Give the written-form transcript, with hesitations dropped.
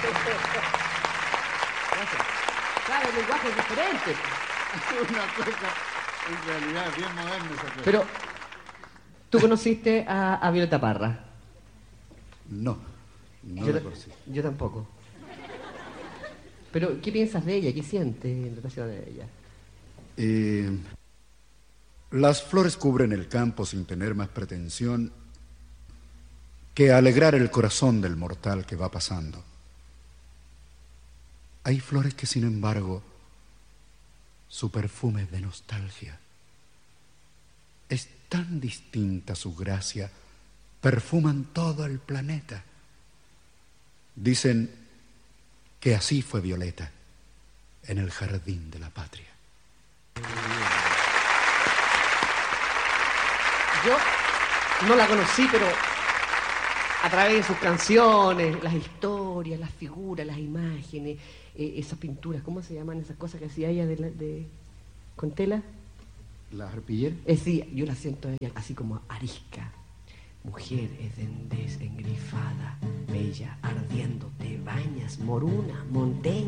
Gracias. Claro, el lenguaje es diferente. Una cosa, en realidad, bien moderna esa cosa. Pero, ¿tú conociste a Violeta Parra? No la conocí. Yo tampoco. Pero, ¿qué piensas de ella? ¿Qué sientes en relación a ella? Las flores cubren el campo sin tener más pretensión que alegrar el corazón del mortal que va pasando. Hay flores que, sin embargo, su perfume es de nostalgia. Es tan distinta su gracia, perfuman todo el planeta. Dicen que así fue Violeta en el jardín de la patria. Yo no la conocí, pero a través de sus canciones, las historias, las figuras, las imágenes, esas pinturas, ¿cómo se llaman esas cosas que hacía ella con tela? ¿La arpillera? Sí, yo la siento a ella así como arisca. Mujer edendez engrifada, bella, ardiendo, te bañas, moruna, monteña.